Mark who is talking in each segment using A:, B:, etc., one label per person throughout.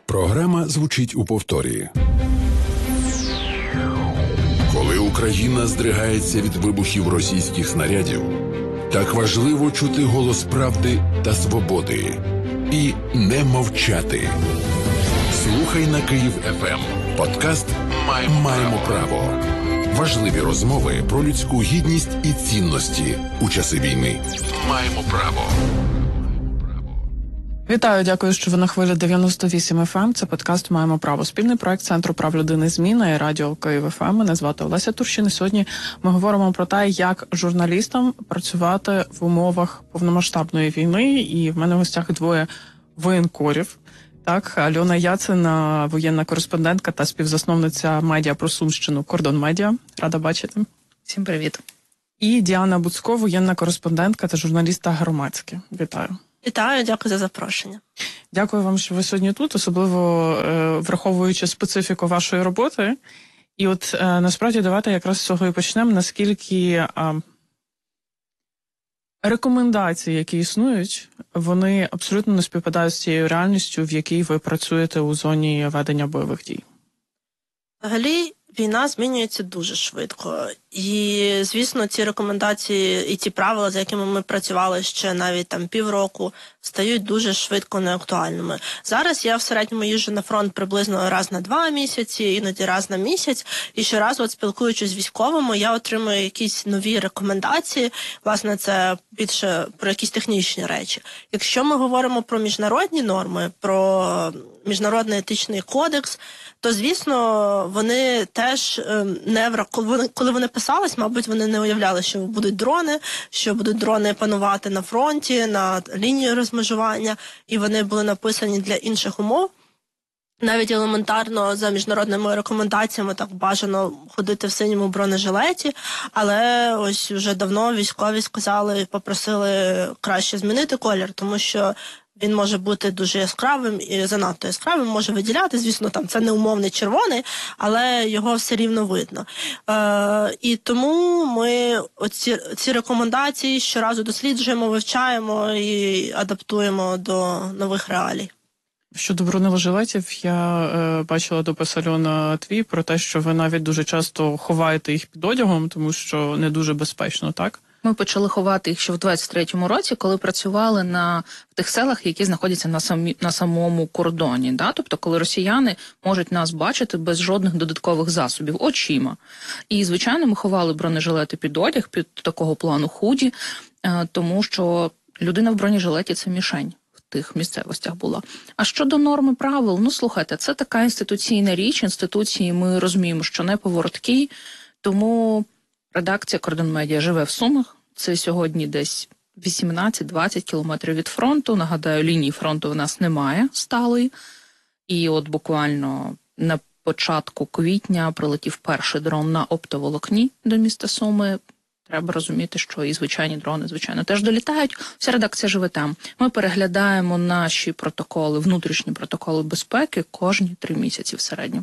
A: Програма звучить у повторі. Коли Україна здригається від вибухів російських снарядів, так важливо чути голос правди та свободи. І не мовчати. Слухай на Київ ФМ. Подкаст «Маємо право». Важливі розмови про людську гідність і цінності у часи війни. Маємо право.
B: Вітаю, дякую, що ви на хвилі 98 FM. Це подкаст «Маємо право». Спільний проект Центру прав людини «Зміна» і радіо Київ ФМ. Мене звати Олеся Турщина. Сьогодні ми говоримо про те, як журналістам працювати в умовах повномасштабної війни. І в мене в гостях двоє воєнкорів. Так, Альона Яцина, воєнна кореспондентка та співзасновниця медіа про Сумщину «Кордон Медіа». Рада бачити.
C: Всім привіт.
B: І Діана Буцько, воєнна кореспондентка та журналістка громадське. Вітаю.
C: Вітаю, дякую за запрошення.
B: Дякую вам, що ви сьогодні тут, особливо враховуючи специфіку вашої роботи. І от насправді давайте якраз з цього і почнемо, наскільки рекомендації, які існують, вони абсолютно не співпадають з цією реальністю, в якій ви працюєте у зоні ведення бойових дій.
C: Взагалі, війна змінюється дуже швидко. І, звісно, ці рекомендації і ті правила, за якими ми працювали ще навіть там півроку, стають дуже швидко неактуальними. Зараз я в середньому їжджу на фронт приблизно раз на 2 місяці, іноді раз на місяць. І щоразу, от спілкуючись з військовими, я отримую якісь нові рекомендації. Власне, це більше про якісь технічні речі. Якщо ми говоримо про міжнародні норми, про міжнародний етичний кодекс, то, звісно, вони теж коли вони писались, мабуть, вони не уявляли, що будуть дрони панувати на фронті, на лінії розмежування, і вони були написані для інших умов. Навіть елементарно за міжнародними рекомендаціями так бажано ходити в синьому бронежилеті, але ось вже давно військові попросили краще змінити колір, тому що він може бути дуже яскравим і занадто яскравим, може виділяти, звісно, там це не умовний червоний, але його все рівно видно. І тому ми ці рекомендації щоразу досліджуємо, вивчаємо і адаптуємо до нових реалій.
B: Щодо бронежилетів, я бачила допис Альона твій про те, що ви навіть дуже часто ховаєте їх під одягом, тому що не дуже безпечно, так?
D: Ми почали ховати їх ще в 23-му році, коли працювали в тих селах, які знаходяться на самому кордоні. Да? Тобто, коли росіяни можуть нас бачити без жодних додаткових засобів, очима. І, звичайно, ми ховали бронежилети під одяг, під такого плану худі, тому що людина в бронежилеті – це мішень. Тих місцевостях була. А щодо норми правил, слухайте, це така інституційна річ, інституції ми розуміємо, що не повороткі, тому редакція «Кордон Медіа» живе в Сумах, це сьогодні десь 18-20 кілометрів від фронту, нагадаю, лінії фронту у нас немає сталої, і от буквально на початку квітня прилетів перший дрон на оптоволокні до міста Суми. Треба розуміти, що і звичайні дрони, звичайно, теж долітають. Вся редакція живе там. Ми переглядаємо наші протоколи, внутрішні протоколи безпеки кожні 3 місяці в середньому.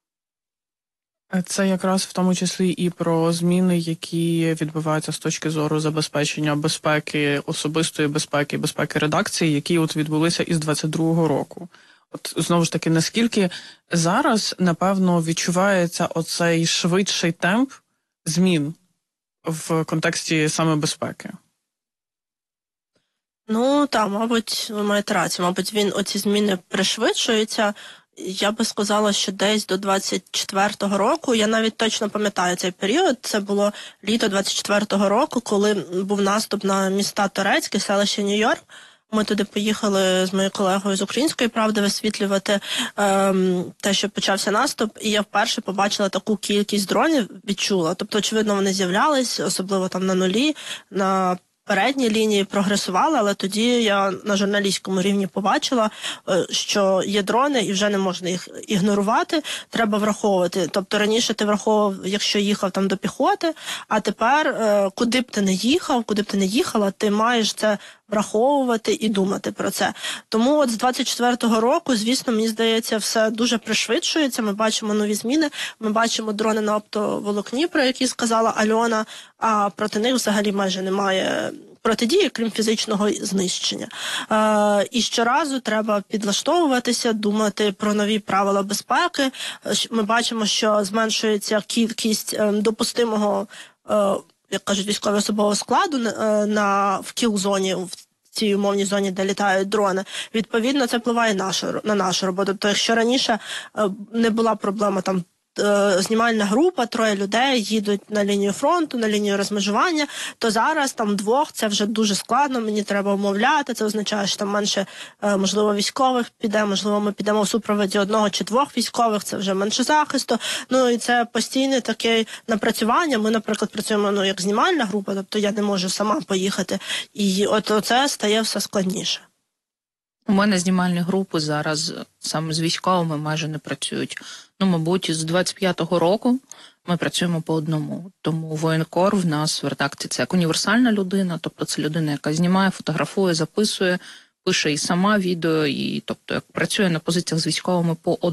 B: Це якраз в тому числі і про зміни, які відбуваються з точки зору забезпечення безпеки, особистої безпеки, безпеки редакції, які от відбулися із 22-го року. От знову ж таки, наскільки зараз, напевно, відчувається оцей швидший темп змін в контексті саме безпеки?
C: Так, мабуть, ви маєте рацію. Мабуть, оці зміни пришвидшуються. Я би сказала, що десь до 24-го року, я навіть точно пам'ятаю цей період, це було літо 24-го року, коли був наступ на міста Торецьке, селище Нью-Йорк. Ми туди поїхали з моєю колегою з «Української правди» висвітлювати те, що почався наступ, і я вперше побачила таку кількість дронів, відчула. Тобто, очевидно, вони з'являлись, особливо там на нулі, на передній лінії прогресували, але тоді я на журналістському рівні побачила, що є дрони і вже не можна їх ігнорувати, треба враховувати. Тобто раніше ти враховував, якщо їхав там до піхоти, а тепер куди б ти не їхав, куди б ти не їхала, ти маєш це враховувати і думати про це. Тому от з 24-го року, звісно, мені здається, все дуже пришвидшується, ми бачимо нові зміни, ми бачимо дрони на оптоволокні, про які сказала Альона, а проти них взагалі майже немає протидії, крім фізичного знищення. І щоразу треба підлаштовуватися, думати про нові правила безпеки. Ми бачимо, що зменшується кількість допустимого, як кажуть, військово-особового складу в кіл-зоні, в цій умовній зоні, де літають дрони. Відповідно, це впливає на нашу роботу. Тобто, якщо раніше не була проблема там, знімальна група, 3 людей їдуть на лінію фронту, на лінію розмежування, то зараз там 2 це вже дуже складно, мені треба умовляти, це означає, що там менше, можливо, військових піде, можливо, ми підемо в супроводі 1 чи 2 військових, це вже менше захисту. Ну і це постійне таке напрацювання. Ми, наприклад, працюємо як знімальна група, тобто я не можу сама поїхати. І от це стає все складніше.
D: У мене знімальні групи зараз саме з військовими майже не працюють. Мабуть, з 25-го року ми працюємо по одному. Тому воєнкор в нас в редакції це як універсальна людина, тобто це людина, яка знімає, фотографує, записує, пише і сама відео, і тобто як працює на позиціях з військовими по